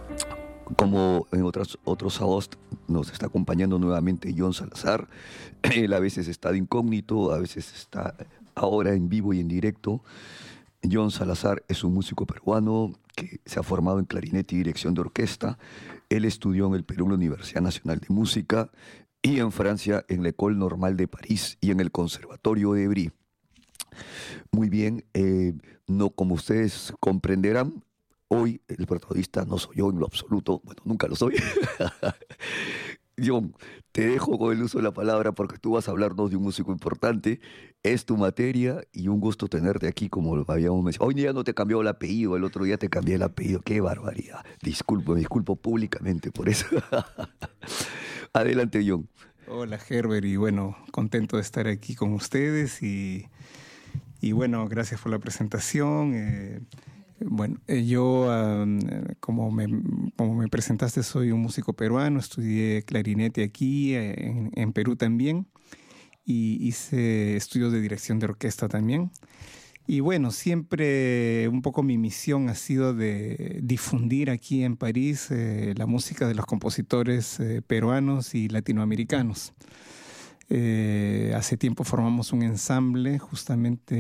Como en otros sábados nos está acompañando nuevamente John Salazar. Él a veces está de incógnito, a veces está ahora en vivo y en directo. John Salazar es un músico peruano que se ha formado en clarinete y dirección de orquesta. Él estudió en el Perú en la Universidad Nacional de Música y en Francia en la École Normale de París y en el Conservatorio de Brie. Muy bien, no como ustedes comprenderán, hoy el protagonista no soy yo en lo absoluto, bueno, nunca lo soy. John, te dejo con el uso de la palabra porque tú vas a hablarnos de un músico importante, es tu materia y un gusto tenerte aquí como lo habíamos mencionado. Hoy día no te cambió el apellido, el otro día te cambié el apellido, qué barbaridad. Disculpo, me disculpo públicamente por eso. Adelante, John. Hola Herbert, y bueno, contento de estar aquí con ustedes y bueno, gracias por la presentación. Yo, como me presentaste, soy un músico peruano, estudié clarinete aquí en Perú también y hice estudios de dirección de orquesta también. Y bueno, siempre un poco mi misión ha sido de difundir aquí en París la música de los compositores peruanos y latinoamericanos. Hace tiempo formamos un ensamble justamente